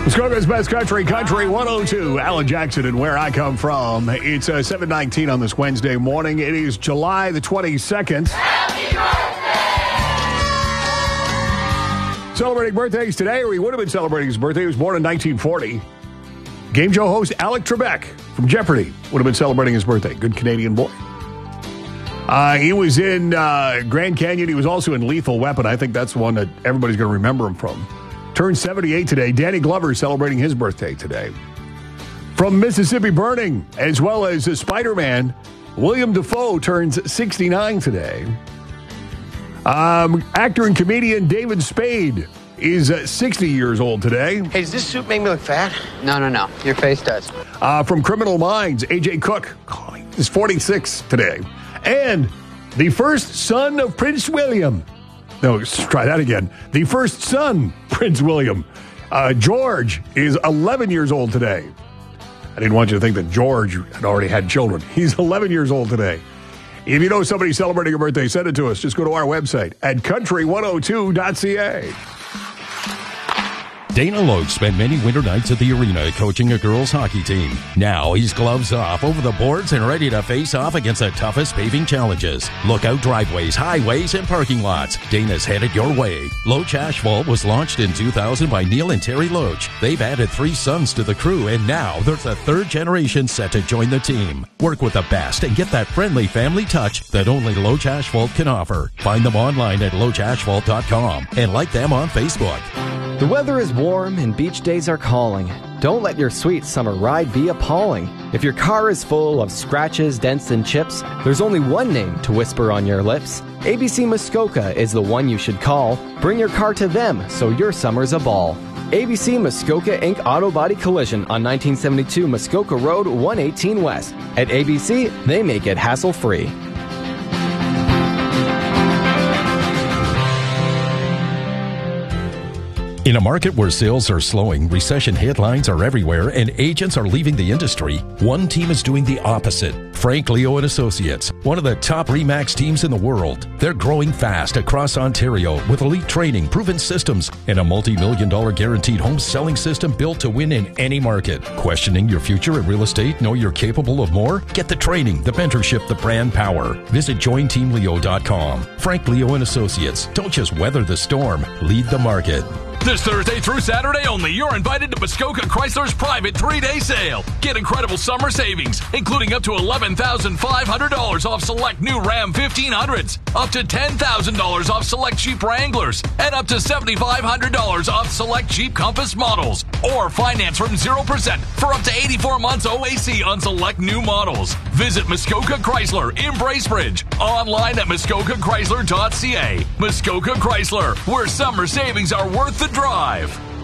Muskoka's Best Country, Country 102. Alan Jackson and Where I Come From. It's 7:19 on this Wednesday morning. It is July the 22nd. Happy birthday! Celebrating birthdays today, or he would have been celebrating his birthday. He was born in 1940. Game show host Alec Trebek from Jeopardy would have been celebrating his birthday. Good Canadian boy. He was in Grand Canyon. He was also in Lethal Weapon. I think that's the one that everybody's going to remember him from. Turned 78 today. Danny Glover is celebrating his birthday today. From Mississippi Burning, as well as Spider-Man, William Dafoe turns 69 today. Actor and comedian David Spade is 60 years old today. Hey, does this suit make me look fat? No. Your face does. From Criminal Minds, A.J. Cook is 46 today. And the first son of Prince William. No, let's try that again. The first son, Prince William, George, is 11 years old today. I didn't want you to think that George had already had children. He's 11 years old today. If you know somebody celebrating a birthday, send it to us. Just go to our website at country102.ca. Dana Loach spent many winter nights at the arena coaching a girls' hockey team. Now he's gloves off, over the boards, and ready to face off against the toughest paving challenges. Lookout driveways, highways, and parking lots. Dana's headed your way. Loach Asphalt was launched in 2000 by Neil and Terry Loach. They've added 3 sons to the crew, and now there's a 3rd generation set to join the team. Work with the best and get that friendly family touch that only Loach Asphalt can offer. Find them online at loachasphalt.com and like them on Facebook. The weather is warm and beach days are calling. Don't let your sweet summer ride be appalling. If your car is full of scratches, dents, and chips, there's only one name to whisper on your lips. ABC Muskoka is the one you should call. Bring your car to them so your summer's a ball. ABC Muskoka Inc. Auto Body Collision on 1972 Muskoka Road, 118 West. At ABC, they make it hassle-free. In a market where sales are slowing, recession headlines are everywhere, and agents are leaving the industry, one team is doing the opposite. Frank Leo & Associates, one of the top RE/MAX teams in the world. They're growing fast across Ontario with elite training, proven systems, and a multi-million-dollar guaranteed home selling system built to win in any market. Questioning your future in real estate? Know you're capable of more? Get the training, the mentorship, the brand power. Visit jointeamleo.com. Frank Leo & Associates. Don't just weather the storm, lead the market. This Thursday through Saturday only, you're invited to Muskoka Chrysler's private 3-day sale. Get incredible summer savings, including up to $11,500 off select new Ram 1500s, up to $10,000 off select Jeep Wranglers, and up to $7,500 off select Jeep Compass models. Or finance from 0% for up to 84 months OAC on select new models. Visit Muskoka Chrysler in Bracebridge. Online at muskokachrysler.ca. Muskoka Chrysler, where summer savings are worth the drive.